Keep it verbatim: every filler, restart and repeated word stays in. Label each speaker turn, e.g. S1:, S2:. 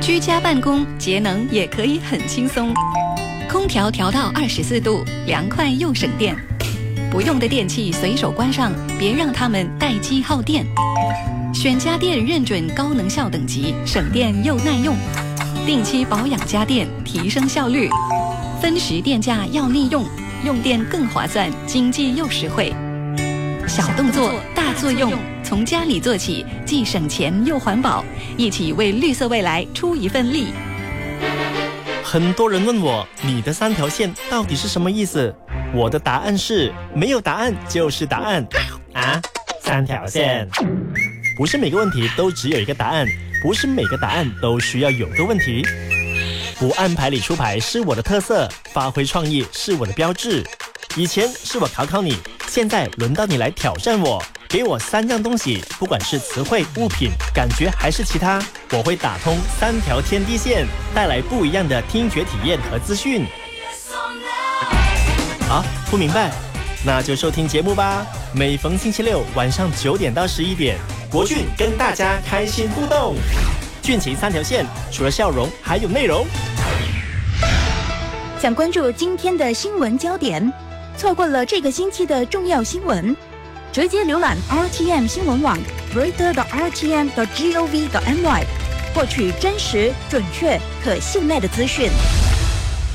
S1: 居家办公节能也可以很轻松，空调调到二十四度，凉快又省电。不用的电器随手关上，别让它们待机耗电。选家电认准高能效等级，省电又耐用。定期保养家电，提升效率。分时电价要利用，用电更划算，经济又实惠。小动作大作用，从家里做起，既省钱又环保，一起为绿色未来出一份力。
S2: 很多人问我，你的三条线到底是什么意思？我的答案是，没有答案就是答案啊！三条线，不是每个问题都只有一个答案，不是每个答案都需要有个问题。不按牌理出牌是我的特色，发挥创意是我的标志。以前是我考考你，现在轮到你来挑战我。给我三样东西，不管是词汇、物品、感觉还是其他，我会打通三条天地线，带来不一样的听觉体验和资讯。啊，不明白？那就收听节目吧。每逢星期六晚上九点到十一点，国俊跟大家开心互动。俊情三条线，除了笑容，还有内容。
S3: 想关注今天的新闻焦点，错过了这个星期的重要新闻，直接浏览 R T M 新闻网 reader 点 R T M 点 gov 点 my， 获取真实、准确、可信赖的资讯。